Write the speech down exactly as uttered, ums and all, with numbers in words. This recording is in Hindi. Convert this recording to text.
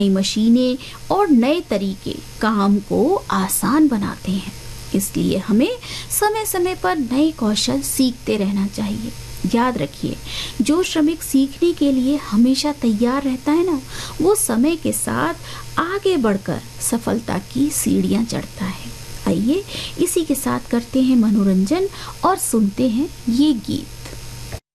नई मशीनें और नए तरीके काम को आसान बनाते हैं। इसलिए हमें समय समय पर नए कौशल सीखते रहना चाहिए। याद रखिए, जो श्रमिक सीखने के लिए हमेशा तैयार रहता है ना, वो समय के साथ आगे बढ़कर सफलता की सीढ़ियां चढ़ता है। आइए इसी के साथ करते हैं मनोरंजन और सुनते हैं ये गीत।